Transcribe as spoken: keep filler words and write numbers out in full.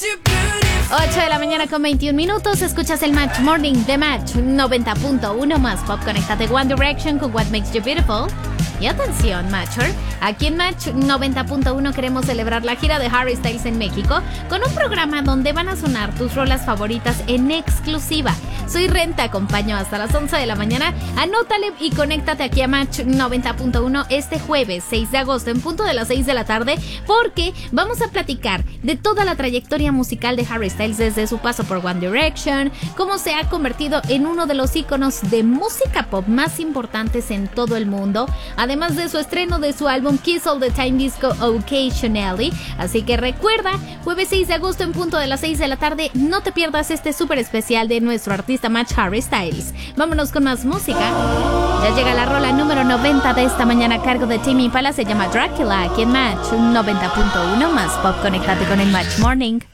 ocho de la mañana con veintiún minutos. Escuchas el Match Morning de Match noventa punto uno más pop. Conéctate One Direction con What Makes You Beautiful. Y atención, Matcher, aquí en Match noventa punto uno queremos celebrar la gira de Harry Styles en México con un programa donde van a sonar tus rolas favoritas en exclusiva. Soy Ren, te acompaño hasta las once de la mañana. Anótale y conéctate aquí a Match noventa punto uno este jueves seis de agosto en punto de las seis de la tarde, porque vamos a platicar de toda la trayectoria musical de Harry Styles desde su paso por One Direction, cómo se ha convertido en uno de los íconos de música pop más importantes en todo el mundo, además de su estreno de su álbum Kiss All the Time Disco Occasionally. Así que recuerda, jueves seis de agosto en punto de las seis de la tarde, no te pierdas este súper especial de nuestro artista Match, Harry Styles. Vámonos con más música. Ya llega la rola número noventa de esta mañana a cargo de Tame Impala, se llama Dracula, aquí en Match noventa punto uno más pop. Conéctate con el Match Morning.